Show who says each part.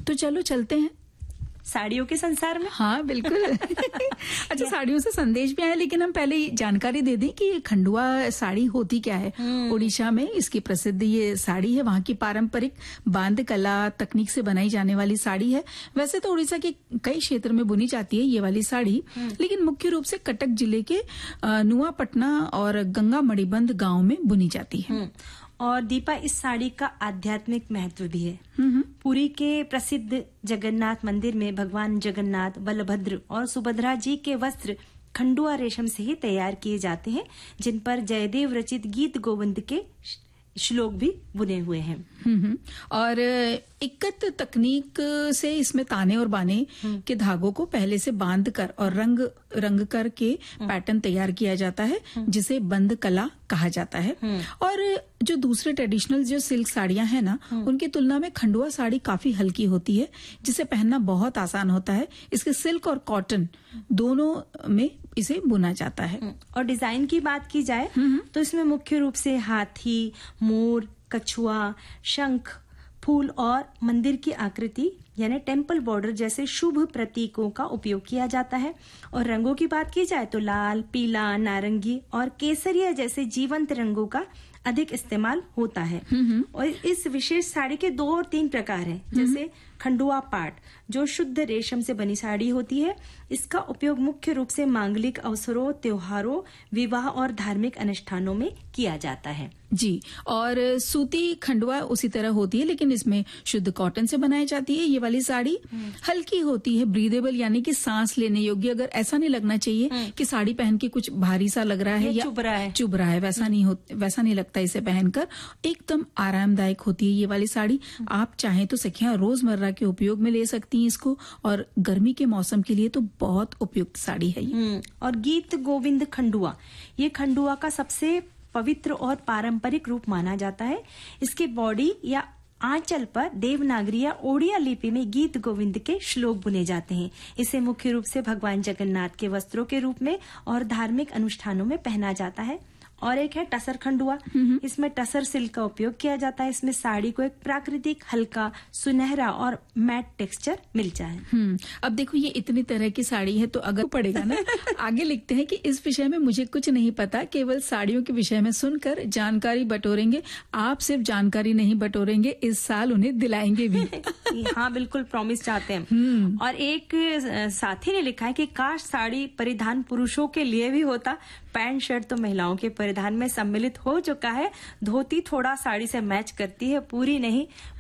Speaker 1: तो चलो चलते हैं
Speaker 2: साड़ियों के संसार में।
Speaker 1: हाँ बिल्कुल। अच्छा, साड़ियों से संदेश भी आया, लेकिन हम पहले जानकारी दे दें कि खंडुआ साड़ी होती क्या है। उड़ीसा में इसकी प्रसिद्ध ये साड़ी है, वहाँ की पारंपरिक बांध कला तकनीक से बनाई जाने वाली साड़ी है। वैसे तो उड़ीसा के कई क्षेत्र में बुनी जाती है ये वाली साड़ी, लेकिन मुख्य रूप से कटक जिले के नुआपटना और गंगा मणिबंध गांव में बुनी जाती है।
Speaker 2: और दीपा, इस साड़ी का आध्यात्मिक महत्व भी है। पुरी के प्रसिद्ध जगन्नाथ मंदिर में भगवान जगन्नाथ, बलभद्र और सुभद्रा जी के वस्त्र खंडुआ रेशम से ही तैयार किए जाते हैं, जिन पर जयदेव रचित गीत गोविंद के श्लोक भी बुने हुए हैं।
Speaker 1: और इक्कत तकनीक से इसमें ताने और बाने के धागों को पहले से बांध कर और रंग कर के पैटर्न तैयार किया जाता है, जिसे बंद कला कहा जाता है। और जो दूसरे ट्रेडिशनल जो सिल्क साड़ियां हैं ना, उनकी तुलना में खंडुआ साड़ी काफी हल्की होती है, जिसे पहनना बहुत आसान होता है। इसके सिल्क और कॉटन दोनों में इसे बुना जाता है।
Speaker 2: और डिजाइन की बात की जाए तो इसमें मुख्य रूप से हाथी, मोर, कछुआ, शंख, फूल और मंदिर की आकृति यानी टेम्पल बॉर्डर जैसे शुभ प्रतीकों का उपयोग किया जाता है। और रंगों की बात की जाए तो लाल, पीला, नारंगी और केसरिया जैसे जीवंत रंगों का अधिक इस्तेमाल होता है। और इस विशेष साड़ी के 2 और 3 प्रकार हैं, जैसे खंडुआ पाट, जो शुद्ध रेशम से बनी साड़ी होती है। इसका उपयोग मुख्य रूप से मांगलिक अवसरों, त्योहारों, विवाह और धार्मिक अनुष्ठानों में किया जाता है।
Speaker 1: जी, और सूती खंडुआ उसी तरह होती है, लेकिन इसमें शुद्ध कॉटन से बनाई जाती है। ये वाली साड़ी हल्की होती है, ब्रीदेबल यानी कि सांस लेने योग्य। अगर ऐसा नहीं लगना चाहिए कि साड़ी पहन के कुछ भारी सा लग रहा है या चुभ रहा है, वैसा नहीं लगता। इसे पहनकर एकदम आरामदायक होती है ये वाली साड़ी। आप चाहें तो सखियां रोजमर्रा के उपयोग में ले सकती हैं इसको, और गर्मी के मौसम के लिए तो बहुत उपयुक्त साड़ी है ये।
Speaker 2: और गीत गोविंद खंडुआ, ये खंडुआ का सबसे पवित्र और पारंपरिक रूप माना जाता है। इसके बॉडी या आंचल पर देवनागरी या ओडिया लिपि में गीत गोविंद के श्लोक बुने जाते हैं। इसे मुख्य रूप से भगवान जगन्नाथ के वस्त्रों के रूप में और धार्मिक अनुष्ठानों में पहना जाता है। और एक है टसर खंडुआ, इसमें टसर सिल्क का उपयोग किया जाता है। इसमें साड़ी को एक प्राकृतिक, हल्का, सुनहरा और मैट टेक्सचर मिलता है।
Speaker 1: अब देखो, ये इतनी तरह की साड़ी है तो अगर पड़ेगा ना। आगे लिखते हैं कि इस विषय में मुझे कुछ नहीं पता, केवल साड़ियों के विषय में सुनकर जानकारी बटोरेंगे। आप सिर्फ जानकारी नहीं बटोरेंगे, इस साल उन्हें दिलाएंगे भी।
Speaker 2: हाँ बिल्कुल, प्रॉमिस चाहते हैं। और एक साथी ने लिखा है कि काश साड़ी परिधान पुरुषों के लिए भी होता। पैंट शर्ट तो महिलाओं के परिधान में सम्मिलित हो चुका है। धोती थोड़ा साड़ी से मैच करती है, पूरी नहीं।